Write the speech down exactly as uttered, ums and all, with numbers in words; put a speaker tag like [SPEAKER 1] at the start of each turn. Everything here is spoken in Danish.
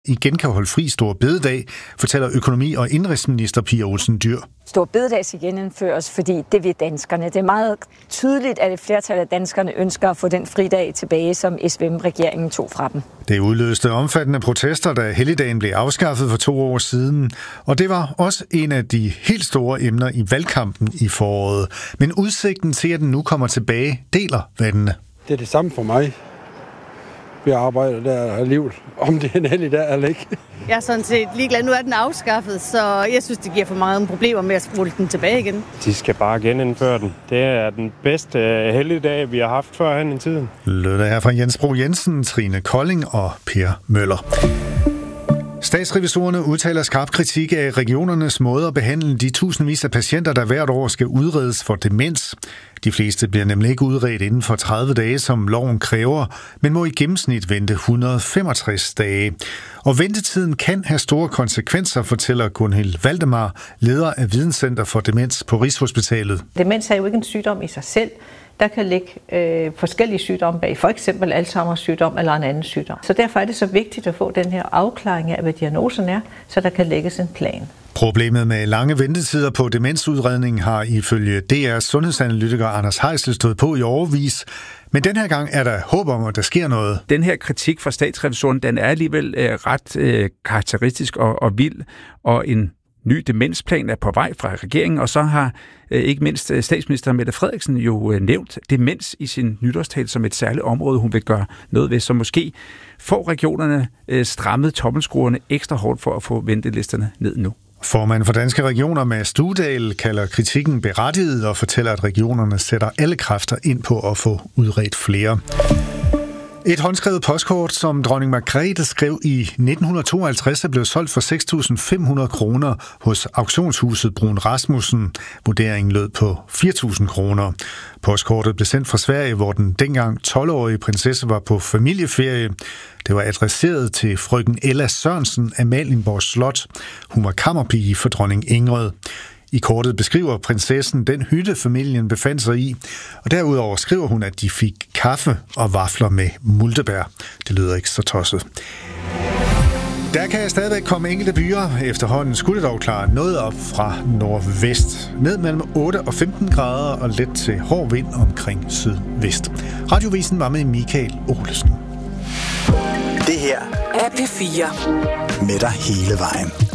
[SPEAKER 1] igen kan holde fri store bededag, fortæller økonomi- og indenrigsminister Pia Olsen Dyhr.
[SPEAKER 2] Store bededag skal genindføres, fordi det vil danskerne. Det er meget tydeligt, at et flertal af danskerne ønsker at få den fridag tilbage, som S V M-regeringen tog fra dem.
[SPEAKER 1] Det udløste omfattende protester, da helligdagen blev afskaffet for to år siden, og det var også en af de helt store emner i valgkampen i foråret. Men udsigten til, at den nu kommer tilbage, deler vandene.
[SPEAKER 3] Det er det samme for mig. Vi arbejder der af livet, om det er en helligdag eller ikke.
[SPEAKER 4] Jeg er sådan set ligeglad. Nu er den afskaffet, så jeg synes, det giver for meget problemer med at rulle den tilbage igen.
[SPEAKER 5] De skal bare genindføre den. Det er den bedste helligdag, vi har haft førhen i tiden.
[SPEAKER 1] Lød her fra Jens Bro Jensen, Trine Kolding og Per Møller. Statsrevisorerne udtaler skarp kritik af regionernes måde at behandle de tusindvis af patienter, der hvert år skal udredes for demens. De fleste bliver nemlig ikke udredt inden for tredive dage, som loven kræver, men må i gennemsnit vente et hundrede og femogtres dage. Og ventetiden kan have store konsekvenser, fortæller Gunhild Valdemar, leder af Videnscenter for Demens på Rigshospitalet.
[SPEAKER 6] Demens er jo ikke en sygdom i sig selv. Der kan ligge øh, forskellige sygdomme bag, for eksempel Alzheimers sygdom eller en anden sygdom. Så derfor er det så vigtigt at få den her afklaring af, hvad diagnosen er, så der kan lægges en plan.
[SPEAKER 1] Problemet med lange ventetider på demensudredning har ifølge D R's sundhedsanalytiker Anders Heisel stået på i årevis. Men den her gang er der håb om, at der sker noget.
[SPEAKER 7] Den her kritik fra statsrevisoren, den er alligevel øh, ret øh, karakteristisk og, og vild, og en ny demensplan er på vej fra regeringen, og så har øh, ikke mindst statsminister Mette Frederiksen jo øh, nævnt demens i sin nytårstale som et særligt område, hun vil gøre noget ved, så måske får regionerne øh, strammet tommelskruerne ekstra hårdt for at få ventelisterne ned nu.
[SPEAKER 1] Formanden for Danske Regioner, Mads Studal, kalder kritikken berettiget og fortæller, at regionerne sætter alle kræfter ind på at få udredt flere. Et håndskrevet postkort, som dronning Margrethe skrev i nitten tooghalvtreds, er blevet solgt for seks tusind fem hundrede kroner hos auktionshuset Brun Rasmussen. Vurderingen lød på fire tusind kroner. Postkortet blev sendt fra Sverige, hvor den dengang tolv-årige prinsesse var på familieferie. Det var adresseret til frøken Ella Sørensen af Malienborg Slot. Hun var kammerpige for dronning Ingrid. I kortet beskriver prinsessen den hytte, familien befandt sig i, og derudover skriver hun, at de fik kaffe og vafler med multebær. Det lyder ikke så tosset. Der kan stadigvæk komme enkelte byer. Efterhånden skulle det dog klare noget op fra nordvest. Ned mellem otte og femten grader og let til hård vind omkring sydvest. Radiovisen var med Michael Olesen.
[SPEAKER 8] Det her
[SPEAKER 9] er P fire.
[SPEAKER 8] Med dig hele vejen.